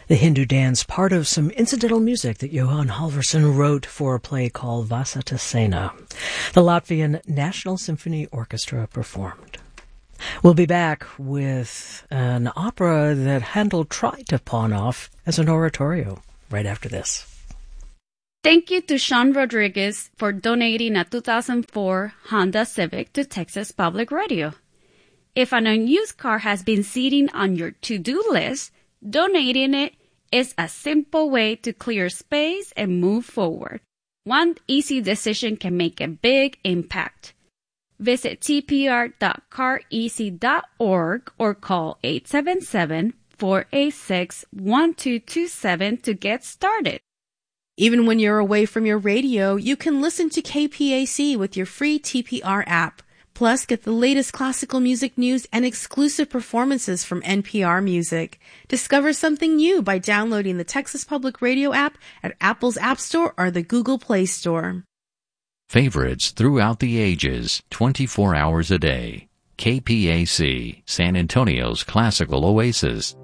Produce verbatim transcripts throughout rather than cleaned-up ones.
The Hindu dance, part of some incidental music that Johan Halvorsen wrote for a play called Vasatasena. The Latvian National Symphony Orchestra performed. We'll be back with an opera that Handel tried to pawn off as an oratorio right after this. Thank you to Sean Rodriguez for donating a two thousand four Honda Civic to Texas Public Radio. If an unused car has been sitting on your to-do list, donating it is a simple way to clear space and move forward. One easy decision can make a big impact. Visit t p r dot car easy dot org or call eight seven seven, four eight six, one two two seven to get started. Even when you're away from your radio, you can listen to K P A C with your free T P R app. Plus, get the latest classical music news and exclusive performances from N P R Music. Discover something new by downloading the Texas Public Radio app at Apple's App Store or the Google Play Store. Favorites throughout the ages, twenty-four hours a day. K P A C, San Antonio's classical oasis.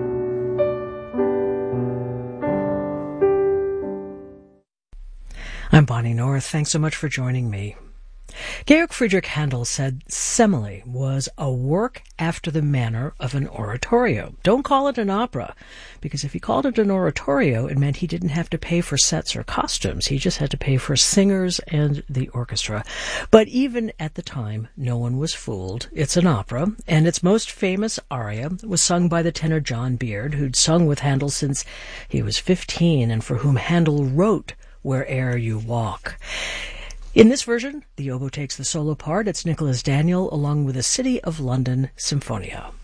I'm Bonnie North. Thanks so much for joining me. Georg Friedrich Handel said Semele was a work after the manner of an oratorio. Don't call it an opera, because if he called it an oratorio, it meant he didn't have to pay for sets or costumes. He just had to pay for singers and the orchestra. But even at the time, no one was fooled. It's an opera, and its most famous aria was sung by the tenor John Beard, who'd sung with Handel since he was fifteen, and for whom Handel wrote Where'er You Walk. In this version, the oboe takes the solo part. It's Nicholas Daniel along with the City of London Symphonia.